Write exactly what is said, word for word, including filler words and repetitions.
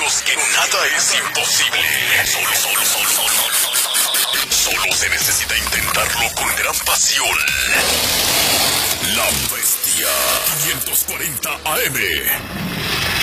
amigos que nada es imposible. Solo, solo, solo, solo, solo, solo, solo se necesita intentarlo con gran pasión. La Bestia quinientos cuarenta A M.